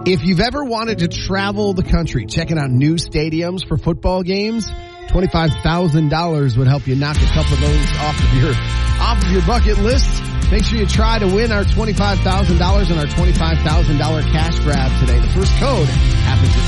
If you've ever wanted to travel the country checking out new stadiums for football games, $25,000 would help you knock a couple of those off of your bucket list. Make sure you try to win our $25,000 and our $25,000 cash grab today. The first code happens at